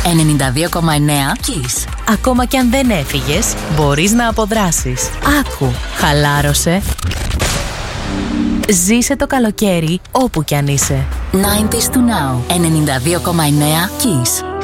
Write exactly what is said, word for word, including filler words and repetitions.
ενενήντα δύο κόμμα εννέα Kiss. Ακόμα κι αν δεν έφυγες, μπορείς να αποδράσεις. Άκου, χαλάρωσε. Ζήσε το καλοκαίρι όπου κι αν είσαι. ενενήντα to Now, ενενήντα δύο κόμμα εννέα Kiss.